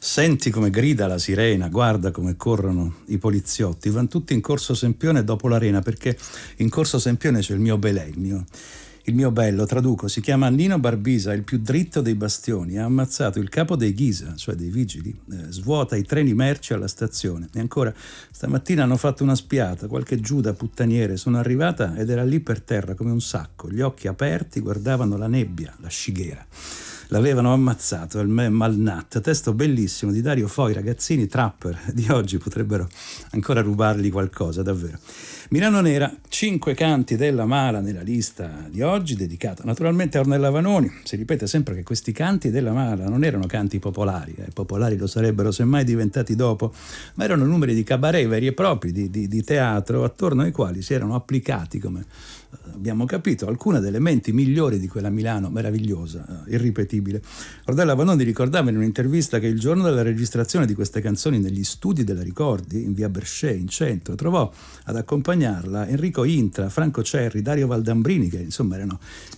Senti come grida la sirena, guarda come corrono i poliziotti, van tutti in Corso Sempione dopo l'Arena, perché in Corso Sempione c'è il mio Belè, il mio bello, traduco, si chiama Nino Barbisa, il più dritto dei bastioni, ha ammazzato il capo dei Ghisa, cioè dei vigili, svuota i treni merci alla stazione. E ancora, stamattina hanno fatto una spiata, qualche giuda puttaniere, sono arrivata ed era lì per terra come un sacco, gli occhi aperti, guardavano la nebbia, la scighera. L'avevano ammazzato, il Malnat, testo bellissimo di Dario Fo. I ragazzini trapper di oggi potrebbero ancora rubargli qualcosa, davvero. Milano Nera, 5 canti della Mala nella lista di oggi, dedicata naturalmente a Ornella Vanoni. Si ripete sempre che questi canti della Mala non erano canti popolari, popolari lo sarebbero semmai diventati dopo, ma erano numeri di cabaret veri e propri, di teatro, attorno ai quali si erano applicati, come abbiamo capito, alcune delle menti migliori di quella Milano meravigliosa, irripetibile. Ornella Vanoni ricordava in un'intervista che il giorno della registrazione di queste canzoni negli studi della Ricordi, in via Berchet, in centro, trovò ad accompagnarla Enrico Intra, Franco Cerri, Dario Valdambrini, che insomma erano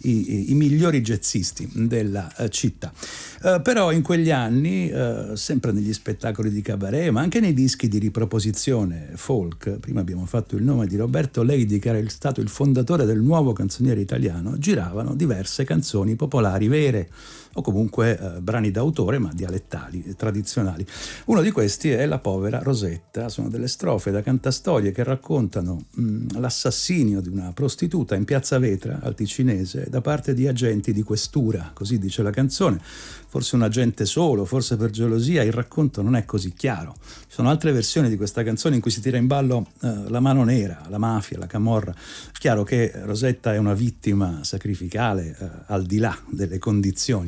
i migliori jazzisti della città. Però in quegli anni, sempre negli spettacoli di cabaret, ma anche nei dischi di riproposizione folk, prima abbiamo fatto il nome di Roberto Leidi, che era stato il fondatore del nuovo canzoniere italiano, giravano diverse canzoni popolari vere o comunque brani d'autore ma dialettali, tradizionali. Uno di questi è La povera Rosetta, sono delle strofe da cantastorie che raccontano l'assassinio di una prostituta in Piazza Vetra al Ticinese da parte di agenti di questura, così dice la canzone. Forse un agente solo, forse per gelosia, il racconto non è così chiaro. Ci sono altre versioni di questa canzone in cui si tira in ballo la mano nera, la mafia, la camorra. Chiaro che Rosetta è una vittima sacrificale al di là delle condizioni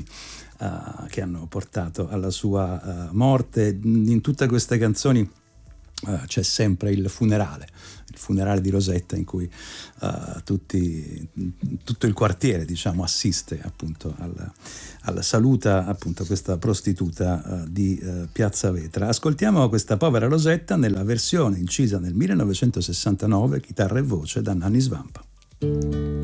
che hanno portato alla sua morte. In tutte queste canzoni c'è sempre il funerale di Rosetta, in cui tutto il quartiere, diciamo, assiste appunto alla saluta appunto questa prostituta di Piazza Vetra. Ascoltiamo questa povera Rosetta nella versione incisa nel 1969, chitarra e voce da Nanni Svampa.